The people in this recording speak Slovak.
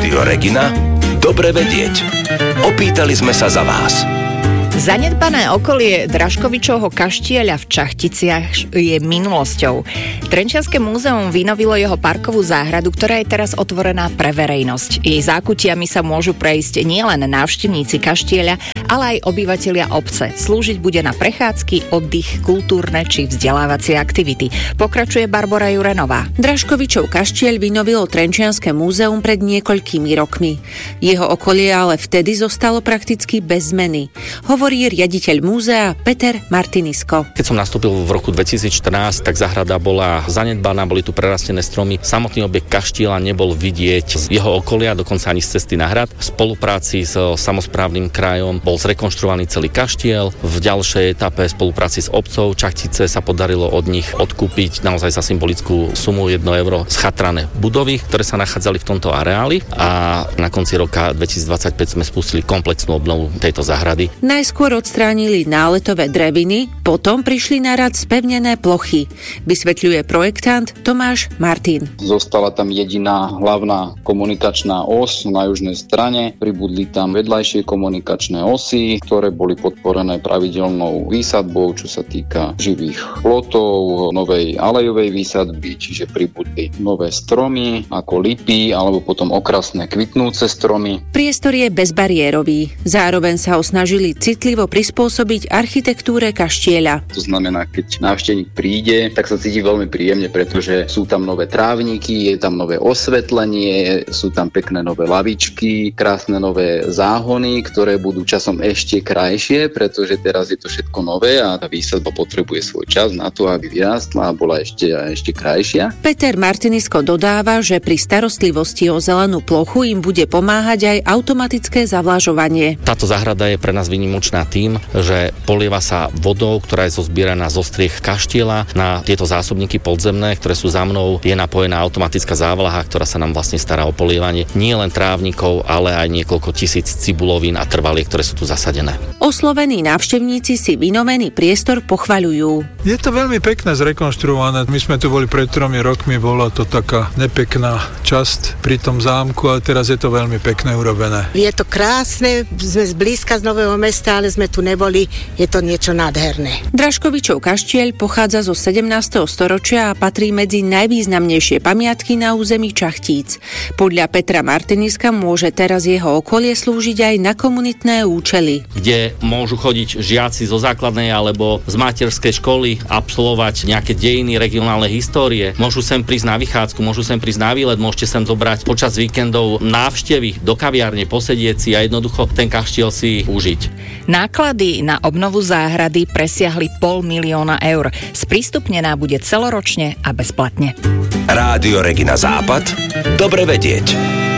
Rádio Regina? Dobre vedieť. Opýtali sme sa za vás. Zanedbané okolie Draškovičovho kaštieľa v Čachticiach je minulosťou. Trenčianske múzeum vynovilo jeho parkovú záhradu, ktorá je teraz otvorená pre verejnosť. Jej zákutiami sa môžu prejsť nielen návštevníci kaštieľa, ale aj obyvatelia obce. Slúžiť bude na prechádzky, oddych, kultúrne či vzdelávacie aktivity. Pokračuje Barbora Jurenová. Draškovičov kaštieľ vynovilo Trenčianske múzeum pred niekoľkými rokmi. Jeho okolie ale vtedy zostalo prakticky bez zmeny. Hovorí riaditeľ múzea Peter Martinisko. Keď som nastúpil v roku 2014, tak záhrada bola zanedbaná, boli tu prerastené stromy. Samotný objekt kaštieľa nebol vidieť z jeho okolia, dokonca ani z cesty na hrad. V spolupráci s samosprávnym krajom bol zrekonštruovaný celý kaštiel. V ďalšej etape spolupráci s obcov Čachtice sa podarilo od nich odkúpiť naozaj za symbolickú sumu 1 euro schatrané budovy, ktoré sa nachádzali v tomto areáli, a na konci roka 2025 sme spustili komplexnú obnovu tejto záhrady. Najskôr odstránili náletové dreviny, potom prišli na rad spevnené plochy. Vysvetľuje projektant Tomáš Martin. Zostala tam jediná hlavná komunikačná os na južnej strane. Pribudli tam vedľajšie komunikačné osy, ktoré boli podporené pravidelnou výsadbou, čo sa týka živých plotov, novej alejovej výsadby, čiže pribudli nové stromy ako lipy alebo potom okrasné kvitnúce stromy. Priestor je bezbariérový. Zároveň sa ho snažili citlivo prispôsobiť architektúre kaštieľa. To znamená, keď návštevník príde, tak sa cíti veľmi príjemne, pretože sú tam nové trávniky, je tam nové osvetlenie, sú tam pekné nové lavičky, krásne nové záhony, ktoré budú časom ešte krajšie, pretože teraz je to všetko nové a tá výsadba potrebuje svoj čas na to, aby vyrástla a bola ešte krajšia. Peter Martinisko dodáva, že pri starostlivosti o zelenú plochu im bude pomáhať aj automatické zavlažovanie. Táto záhrada je pre nás výnimočná tým, že polieva sa vodou, ktorá je zozbieraná zo striech kaštieľa. Na tieto zásobníky podzemné, ktoré sú za mnou, je napojená automatická závlaha, ktorá sa nám vlastne stará o polievanie nie len trávnikov, ale aj niekoľko tisíc cibulovín a trvaliek, ktoré sú tu zasadené. Oslovení návštevníci si vynovený priestor pochvaľujú. Je to veľmi pekné zrekonštruované. My sme tu boli pred 3 rokmi, bola to taká nepekná časť pri tom zámku, ale teraz je to veľmi pekné urobené. Je to krásne, sme zblízka z Nového Mesta, ale sme tu neboli, je to niečo nádherné. Draškovičov kaštieľ pochádza zo 17. storočia a patrí medzi najvýznamnejšie pamiatky na území Čachtíc. Podľa Petra Martiniska môže teraz jeho okolie slúžiť aj na komunitné účely. Kde môžu chodiť žiaci zo základnej alebo z materskej školy, absolvovať nejaké dejiny, regionálne histórie. Môžu sem prísť na vychádzku, môžu sem prísť na výlet, môžete sem zobrať počas víkendov návštevy do kaviárne, posedieť si a jednoducho ten kaštiel si užiť. Náklady na obnovu záhrady presiahli 500 000 eur. Sprístupnená bude celoročne a bezplatne. Rádio Regina Západ. Dobre vedieť.